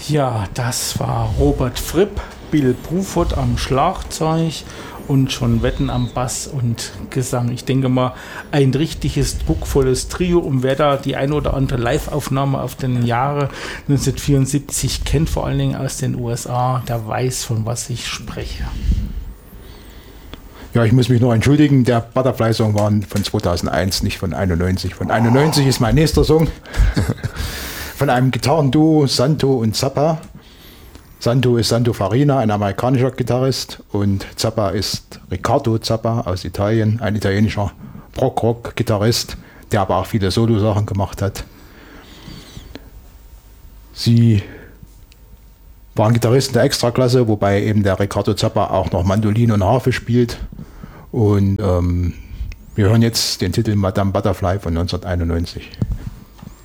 Ja, das war Robert Fripp, Bill Bruford am Schlagzeug und John Wetten am Bass und Gesang. Ich denke mal, ein richtiges druckvolles Trio. Und wer da die ein oder andere Live-Aufnahme auf den Jahre 1974 kennt, vor allen Dingen aus den USA, der weiß, von was ich spreche. Ja, ich muss mich nur entschuldigen, der Butterfly-Song war von 2001, nicht von 91. Von 91 ist mein nächster Song. Von einem Gitarrenduo Santo und Zappa. Santo ist Santo Farina, ein amerikanischer Gitarrist, und Zappa ist Riccardo Zappa aus Italien, ein italienischer Prog-Rock-Gitarrist, der aber auch viele Solo-Sachen gemacht hat. Sie waren Gitarristen der Extraklasse, wobei eben der Riccardo Zappa auch noch Mandoline und Harfe spielt. Und wir hören jetzt den Titel Madame Butterfly von 1991.